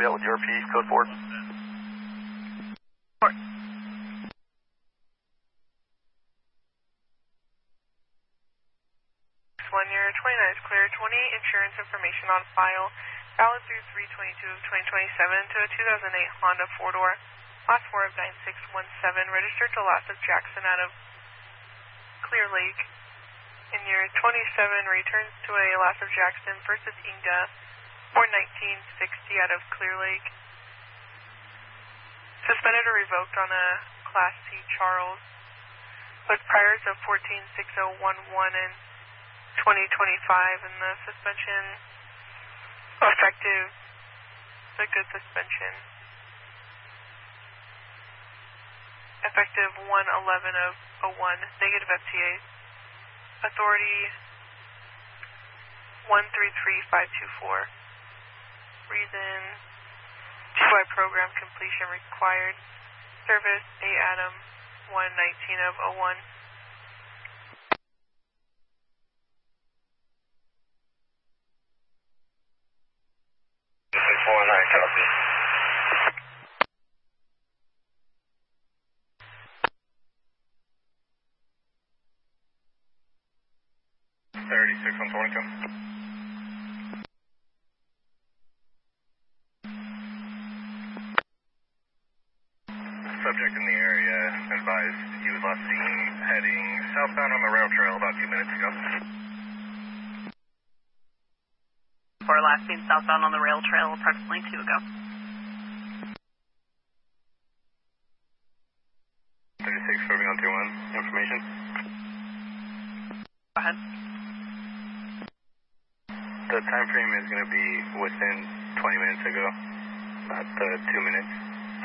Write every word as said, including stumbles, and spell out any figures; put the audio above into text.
Columbia with your P, code four. Four. One year twenty-nine is clear. twenty insurance information on file. Valid through three twenty-two of twenty twenty-seven to a two thousand eight Honda four-door. Last four of nine six one seven. Registered to Las of Jackson out of Clear Lake. In year twenty-seven returns to a Las of Jackson versus Inga. four nineteen sixty out of Clear Lake. Suspended or revoked on a Class C Charles. With priors of fourteen six oh one one and twenty twenty-five, and the suspension effective, the good suspension, effective one eleven of oh one, negative F T A, authority one three three five two four, reason two I program completion required, service A Adam one nineteen of oh one. four nine, copy. thirty-six on twenty-two. Subject in the area advised he was last seen heading southbound on the rail trail about two minutes ago. For last seen southbound on the rail trail approximately two ago. thirty-six, serving on two one. Information? Go ahead. The time frame is going to be within twenty minutes ago, not the two minutes.